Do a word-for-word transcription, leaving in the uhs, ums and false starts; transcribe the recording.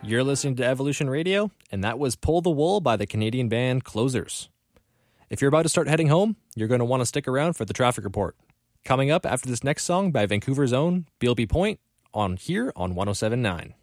You're listening to Evolution Radio, and that was Pull the Wool by the Canadian band Closers. If you're about to start heading home, you're going to want to stick around for the traffic report. Coming up after this next song by Vancouver's own Bealby Point on here on one oh seven point nine.